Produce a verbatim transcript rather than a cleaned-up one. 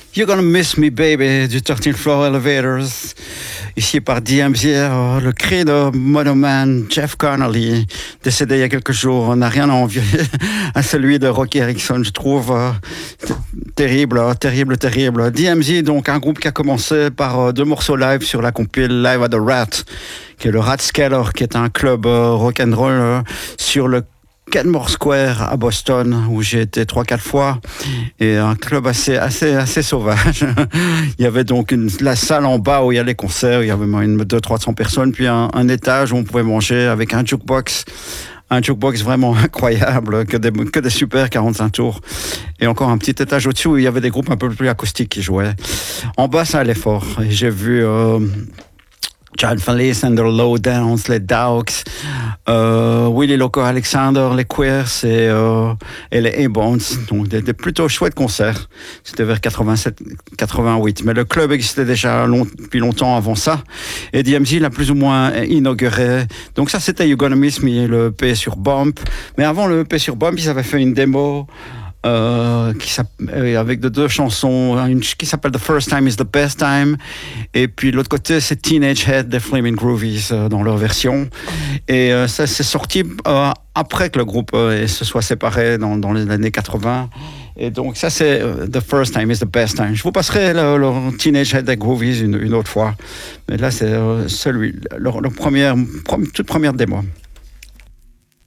You're Gonna Miss Me Baby du thirteenth Floor Elevators, ici par D M Z, euh, le cri de monoman Jeff Connolly, décédé il y a quelques jours, n'a rien à envier à celui de Rocky Erickson, je trouve euh, t- terrible, euh, terrible, terrible. D M Z, donc un groupe qui a commencé par euh, deux morceaux live sur la compile Live at the Rat, qui est le Rathskeller, qui est un club euh, rock'n'roll euh, sur le Kenmore Square à Boston, où j'ai été trois quatre fois, et un club assez assez assez sauvage. Il y avait donc une, la salle en bas où il y a les concerts, il y avait une deux trois cents personnes, puis un, un étage où on pouvait manger avec un jukebox, un jukebox vraiment incroyable, que des que des super quarante-cinq tours, et encore un petit étage au-dessus où il y avait des groupes un peu plus acoustiques qui jouaient. En bas, ça allait fort. Et j'ai vu euh, John Felice and the Lowdowns, les Dawgs, euh, Willie Loco Alexander, les Queers et, euh, et les A-Bones. Donc des, des plutôt chouettes concerts. C'était vers quatre-vingt-sept quatre-vingt-huit. Mais le club existait déjà long, depuis longtemps avant ça. Et D M Z l'a plus ou moins inauguré. Donc ça, c'était You Gonna Miss Me, le E P sur Bump. Mais avant le E P sur Bump, ils avaient fait une démo Euh, qui euh, avec de deux chansons, une qui s'appelle The First Time is the Best Time, et puis l'autre côté c'est Teenage Head des Flaming Groovies euh, dans leur version, et euh, ça c'est sorti euh, après que le groupe euh, se soit séparé dans, dans les années quatre-vingts, et donc ça c'est euh, The First Time is the Best Time. Je vous passerai le, le Teenage Head des Groovies une, une autre fois, mais là c'est euh, celui, leur, leur première, première, toute première démo.